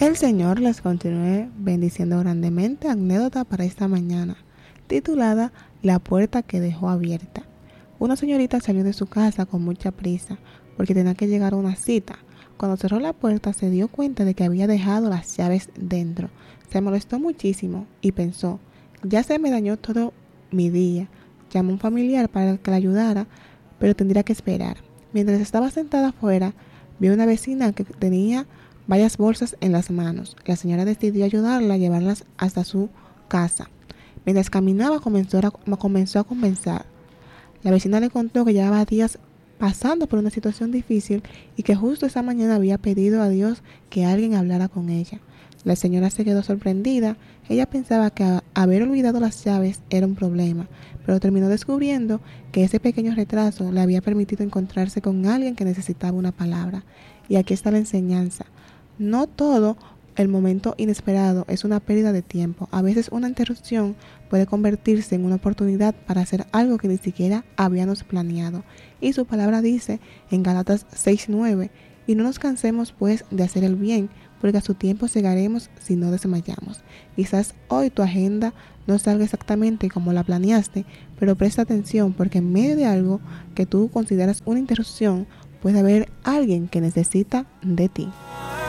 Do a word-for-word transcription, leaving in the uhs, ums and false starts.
El Señor les continúe bendiciendo grandemente. Anécdota para esta mañana, titulada La puerta que dejó abierta. Una señorita salió de su casa con mucha prisa porque tenía que llegar a una cita. Cuando cerró la puerta se dio cuenta de que había dejado las llaves dentro. Se molestó muchísimo y pensó, ya se me dañó todo mi día. Llamó a un familiar para que la ayudara, pero tendría que esperar. Mientras estaba sentada afuera, vio una vecina que tenía varias bolsas en las manos. La señora decidió ayudarla a llevarlas hasta su casa. Mientras caminaba comenzó a, comenzó a conversar. La vecina le contó que llevaba días pasando por una situación difícil y que justo esa mañana había pedido a Dios que alguien hablara con ella. La señora se quedó sorprendida. Ella pensaba que a, haber olvidado las llaves era un problema, pero terminó descubriendo que ese pequeño retraso le había permitido encontrarse con alguien que necesitaba una palabra. Y aquí está la enseñanza. No todo el momento inesperado es una pérdida de tiempo. A veces una interrupción puede convertirse en una oportunidad para hacer algo que ni siquiera habíamos planeado. Y su palabra dice en Gálatas seis nueve, y no nos cansemos pues de hacer el bien, porque a su tiempo llegaremos si no desmayamos. Quizás hoy tu agenda no salga exactamente como la planeaste, pero presta atención porque en medio de algo que tú consideras una interrupción, puede haber alguien que necesita de ti.